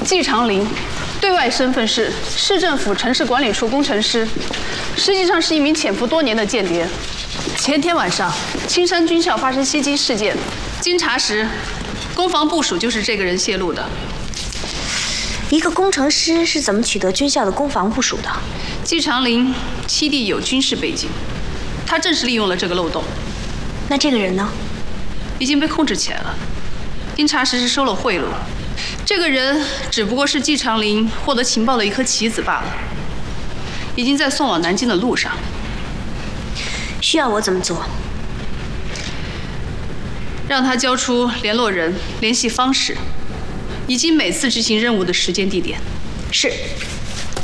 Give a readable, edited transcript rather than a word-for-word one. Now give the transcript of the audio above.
季长林，对外身份是市政府城市管理处工程师，实际上是一名潜伏多年的间谍。前天晚上，青山军校发生袭击事件，经查实，攻防部署就是这个人泄露的。 一个工程师是怎么取得军校的攻防部署的？ 季长林七弟有军事背景，他正是利用了这个漏洞。 那这个人呢？ 已经被控制起来了。经查实是收了贿赂，这个人只不过是季长林获得情报的一颗棋子罢了，已经在送往南京的路上。 需要我怎么做？ 让他交出联络人、联系方式，以及每次执行任务的时间、地点。 是。